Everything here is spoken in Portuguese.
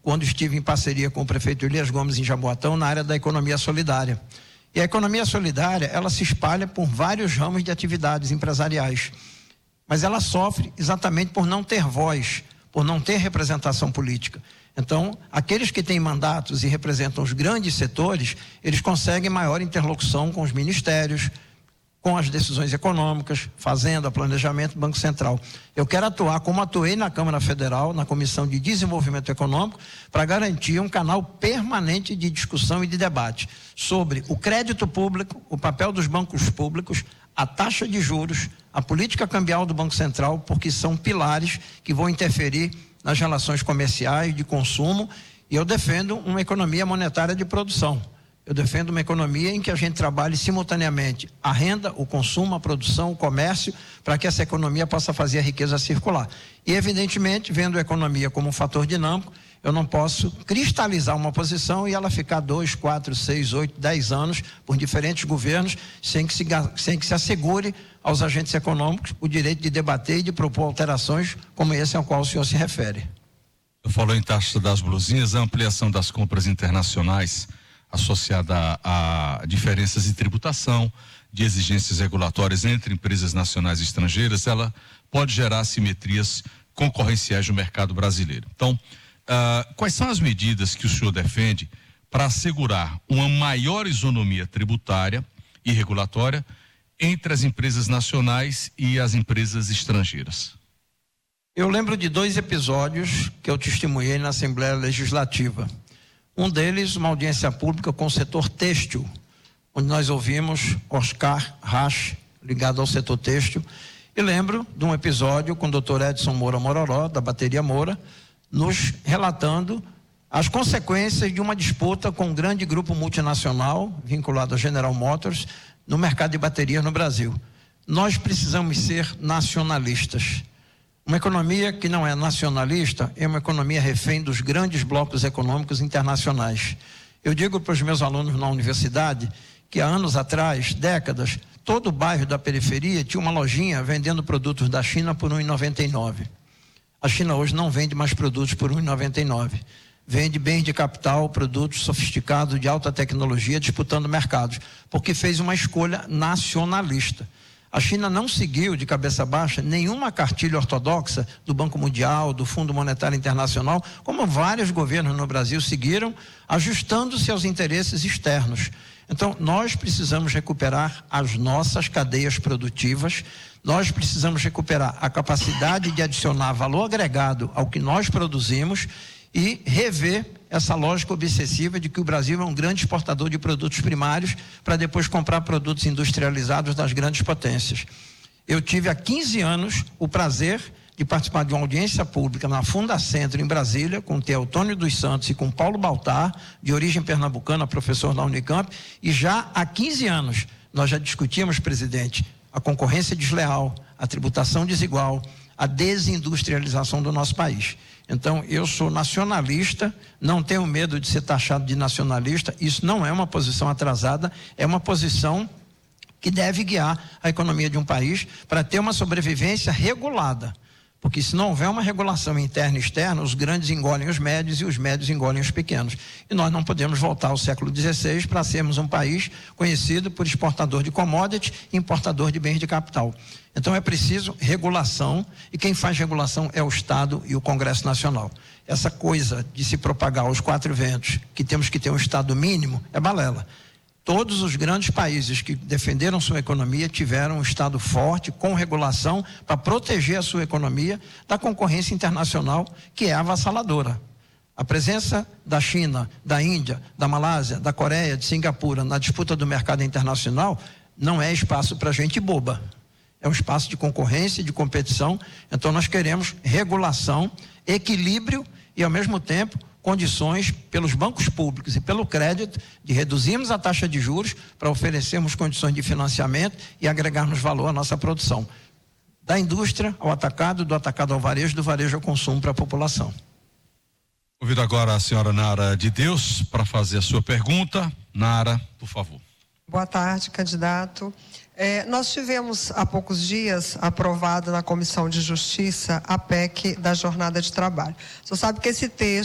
quando estive em parceria com o prefeito Elias Gomes em Jaboatão, na área da economia solidária. E a economia solidária, ela se espalha por vários ramos de atividades empresariais, mas ela sofre exatamente por não ter voz, por não ter representação política. Então, aqueles que têm mandatos e representam os grandes setores, eles conseguem maior interlocução com os ministérios, com as decisões econômicas, Fazenda, Planejamento, Banco Central. Eu quero atuar como atuei na Câmara Federal, na Comissão de Desenvolvimento Econômico, para garantir um canal permanente de discussão e de debate sobre o crédito público, o papel dos bancos públicos, a taxa de juros, a política cambial do Banco Central, porque são pilares que vão interferir nas relações comerciais, de consumo, e eu defendo uma economia monetária de produção. Eu defendo uma economia em que a gente trabalhe simultaneamente a renda, o consumo, a produção, o comércio, para que essa economia possa fazer a riqueza circular. E, evidentemente, vendo a economia como um fator dinâmico, eu não posso cristalizar uma posição e ela ficar 2, 4, 6, 8, 10 anos por diferentes governos, sem que se assegure aos agentes econômicos o direito de debater e de propor alterações como esse ao qual o senhor se refere. Eu falo em taxa das blusinhas, a ampliação das compras internacionais associada a diferenças de tributação, de exigências regulatórias entre empresas nacionais e estrangeiras, ela pode gerar assimetrias concorrenciais no mercado brasileiro. Então, quais são as medidas que o senhor defende para assegurar uma maior isonomia tributária e regulatória entre as empresas nacionais e as empresas estrangeiras? Eu lembro de 2 episódios que eu testemunhei na Assembleia Legislativa. Um deles, uma audiência pública com o setor têxtil, onde nós ouvimos Oscar Rasch, ligado ao setor têxtil, e lembro de um episódio com o Dr. Edson Moura Mororó, da Bateria Moura, nos relatando as consequências de uma disputa com um grande grupo multinacional, vinculado à General Motors, no mercado de baterias no Brasil. Nós precisamos ser nacionalistas. Uma economia que não é nacionalista é uma economia refém dos grandes blocos econômicos internacionais. Eu digo para os meus alunos na universidade que há anos atrás, décadas, todo o bairro da periferia tinha uma lojinha vendendo produtos da China por R$ 1,99. A China hoje não vende mais produtos por R$ 1,99. Vende bens de capital, produtos sofisticados de alta tecnologia, disputando mercados, porque fez uma escolha nacionalista. A China não seguiu de cabeça baixa nenhuma cartilha ortodoxa do Banco Mundial, do Fundo Monetário Internacional, como vários governos no Brasil seguiram, ajustando-se aos interesses externos. Então, nós precisamos recuperar as nossas cadeias produtivas, nós precisamos recuperar a capacidade de adicionar valor agregado ao que nós produzimos e rever essa lógica obsessiva de que o Brasil é um grande exportador de produtos primários para depois comprar produtos industrializados das grandes potências. Eu tive há 15 anos o prazer de participar de uma audiência pública na Fundacentro em Brasília, com o Teotônio dos Santos e com Paulo Baltar, de origem pernambucana, professor da Unicamp, e já há 15 anos nós já discutimos, presidente, a concorrência desleal, a tributação desigual, a desindustrialização do nosso país. Então, eu sou nacionalista, não tenho medo de ser taxado de nacionalista, isso não é uma posição atrasada, é uma posição que deve guiar a economia de um país para ter uma sobrevivência regulada. Porque se não houver uma regulação interna e externa, os grandes engolem os médios e os médios engolem os pequenos. E nós não podemos voltar ao século XVI para sermos um país conhecido por exportador de commodities e importador de bens de capital. Então é preciso regulação, e quem faz regulação é o Estado e o Congresso Nacional. Essa coisa de se propagar aos 4 ventos, que temos que ter um Estado mínimo, é balela. Todos os grandes países que defenderam sua economia tiveram um Estado forte, com regulação, para proteger a sua economia da concorrência internacional, que é avassaladora. A presença da China, da Índia, da Malásia, da Coreia, de Singapura na disputa do mercado internacional não é espaço para gente boba. É um espaço de concorrência e de competição. Então nós queremos regulação, equilíbrio e, ao mesmo tempo, condições pelos bancos públicos e pelo crédito de reduzirmos a taxa de juros para oferecermos condições de financiamento e agregarmos valor à nossa produção. Da indústria ao atacado, do atacado ao varejo, do varejo ao consumo para a população. Convido agora a senhora Nara de Deus para fazer a sua pergunta. Nara, por favor. Boa tarde, candidato. Nós tivemos há poucos dias aprovada na Comissão de Justiça a PEC da jornada de trabalho. Você sabe que esse texto